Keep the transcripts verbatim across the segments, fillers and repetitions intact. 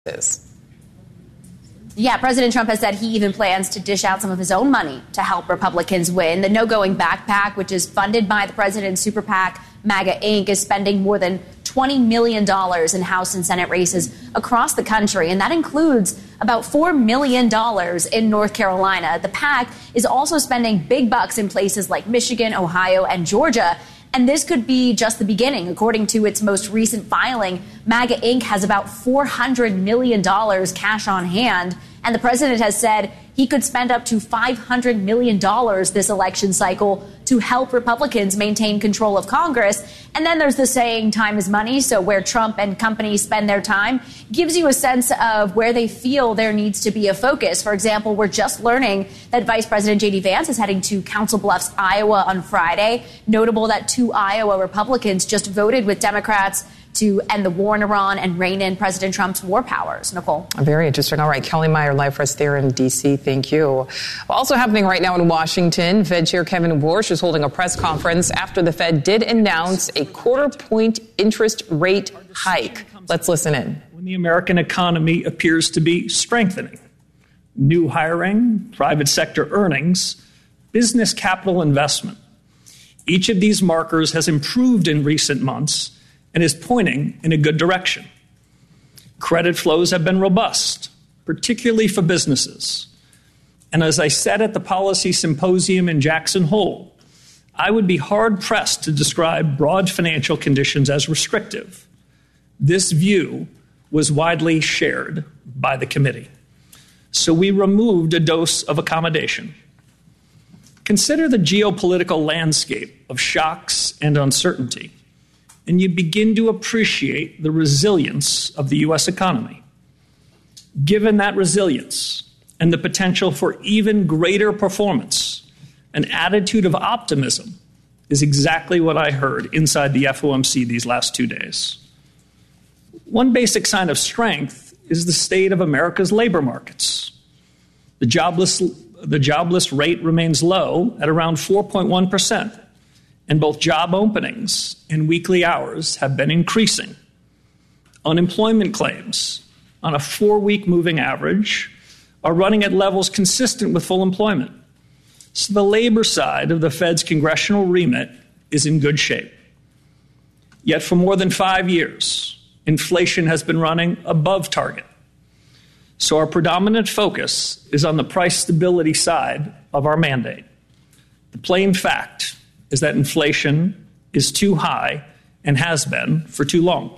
Yeah, President Trump has said he even plans to dish out some of his own money to help Republicans win. The No Going Back PAC, which is funded by the president's super PAC, MAGA Incorporated, is spending more than twenty million dollars in House and Senate races across the country, and that includes about four million dollars in North Carolina. The PAC is also spending big bucks in places like Michigan, Ohio, and Georgia. And this could be just the beginning. According to its most recent filing, MAGA Incorporated has about four hundred million dollars cash on hand. And the president has said he could spend up to five hundred million dollars this election cycle to help Republicans maintain control of Congress. And then there's the saying, time is money. So where Trump and company spend their time gives you a sense of where they feel there needs to be a focus. For example, we're just learning that Vice President J D Vance is heading to Council Bluffs, Iowa on Friday. Notable that two Iowa Republicans just voted with Democrats to end the war in Iran and rein in President Trump's war powers. Nicole. Very interesting. All right. Kelly Meyer live for us there in D C. Thank you. Well, also happening right now in Washington, Fed Chair Kevin Warsh is holding a press conference after the Fed did announce a quarter point interest rate hike. Let's listen in. When the American economy appears to be strengthening, new hiring, private sector earnings, business capital investment. Each of these markers has improved in recent months and is pointing in a good direction. Credit flows have been robust, particularly for businesses. And as I said at the Policy Symposium in Jackson Hole, I would be hard-pressed to describe broad financial conditions as restrictive. This view was widely shared by the committee. So we removed a dose of accommodation. Consider the geopolitical landscape of shocks and uncertainty, and you begin to appreciate the resilience of the U S economy. Given that resilience and the potential for even greater performance, an attitude of optimism is exactly what I heard inside the F O M C these last two days. One basic sign of strength is the state of America's labor markets. The jobless, the jobless rate remains low at around four point one percent. And both job openings and weekly hours have been increasing. Unemployment claims on a four-week moving average are running at levels consistent with full employment. So the labor side of the Fed's congressional remit is in good shape. Yet for more than five years, inflation has been running above target. So our predominant focus is on the price stability side of our mandate. The plain fact is that inflation is too high and has been for too long.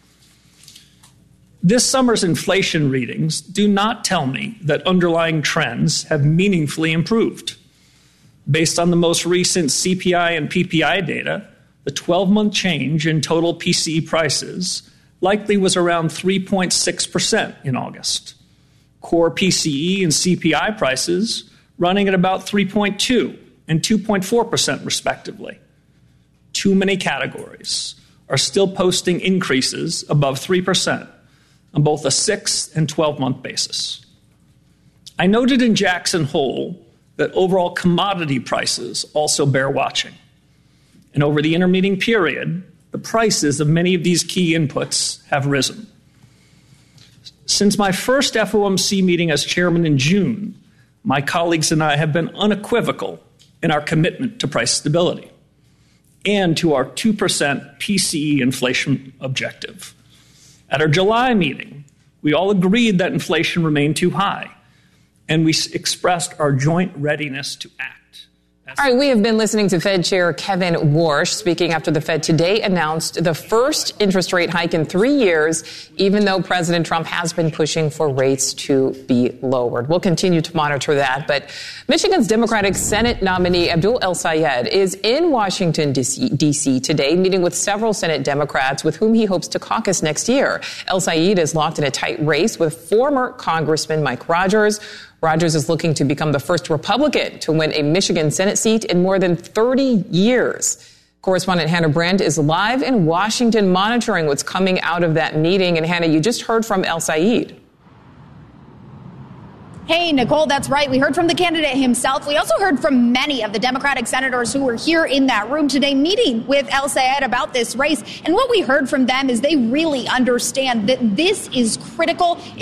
This summer's inflation readings do not tell me that underlying trends have meaningfully improved. Based on the most recent C P I and P P I data, the twelve-month change in total P C E prices likely was around three point six percent in August. Core P C E and C P I prices running at about three point two and two point four percent respectively. Too many categories are still posting increases above three percent on both a six and twelve-month basis. I noted in Jackson Hole that overall commodity prices also bear watching. And over the intermeeting period, the prices of many of these key inputs have risen. Since my first F O M C meeting as chairman in June, my colleagues and I have been unequivocal in our commitment to price stability and to our two percent P C E inflation objective. At our July meeting, we all agreed that inflation remained too high, and we expressed our joint readiness to act. All right, we have been listening to Fed Chair Kevin Warsh speaking after the Fed today announced the first interest rate hike in three years, even though President Trump has been pushing for rates to be lowered. We'll continue to monitor that. But Michigan's Democratic Senate nominee Abdul El-Sayed is in Washington, D C today, meeting with several Senate Democrats with whom he hopes to caucus next year. El-Sayed is locked in a tight race with former Congressman Mike Rogers. Rogers is looking to become the first Republican to win a Michigan Senate seat in more than thirty years. Correspondent Hannah Brandt is live in Washington monitoring what's coming out of that meeting. And Hannah, you just heard from El-Sayed. Hey, Nicole, that's right. We heard from the candidate himself. We also heard from many of the Democratic senators who were here in that room today meeting with El Sayed about this race. And what we heard from them is they really understand that this is critical.